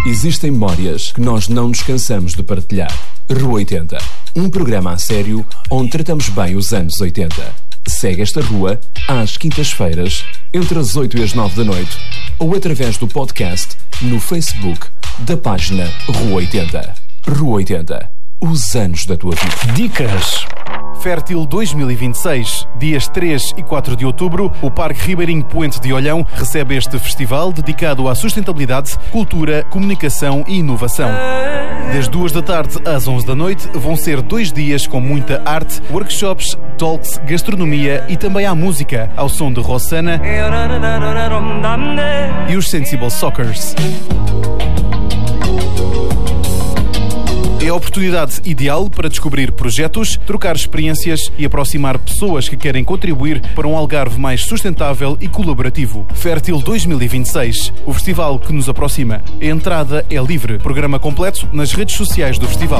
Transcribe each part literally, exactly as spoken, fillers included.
Existem memórias que nós não nos cansamos de partilhar. Rua oitenta, um programa a sério onde tratamos bem os anos oitenta. Segue esta rua às quintas-feiras, entre as oito e as nove da noite, ou através do podcast no Facebook da página Rua oitenta. Rua oitenta, os anos da tua vida. Dicas. Fértil dois mil e vinte e seis, dias três e quatro de outubro, o Parque Ribeirinho Poente de Olhão recebe este festival dedicado à sustentabilidade, cultura, comunicação e inovação. Das duas da tarde às onze da noite vão ser dois dias com muita arte, workshops, talks, gastronomia e também há música, ao som de Rossana e os Sensible Sockers. É a oportunidade ideal para descobrir projetos, trocar experiências e aproximar pessoas que querem contribuir para um Algarve mais sustentável e colaborativo. Fértil dois mil e vinte e seis, o festival que nos aproxima. A entrada é livre. Programa completo nas redes sociais do festival.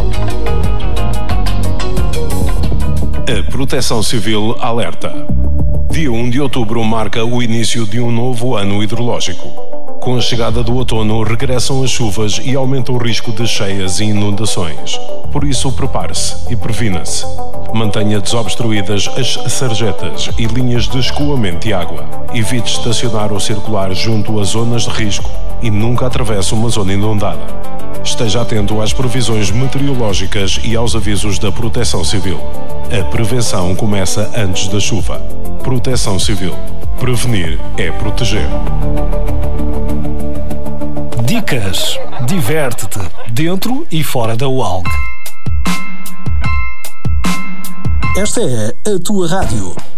A Proteção Civil alerta. Dia um de outubro marca o início de um novo ano hidrológico. Com a chegada do outono, regressam as chuvas e aumenta o risco de cheias e inundações. Por isso, prepare-se e previna-se. Mantenha desobstruídas as sarjetas e linhas de escoamento de água. Evite estacionar ou circular junto a zonas de risco e nunca atravesse uma zona inundada. Esteja atento às previsões meteorológicas e aos avisos da Proteção Civil. A prevenção começa antes da chuva. Proteção Civil. Prevenir é proteger. Dicas. Diverte-te, dentro e fora da U A L G. Esta é a tua rádio.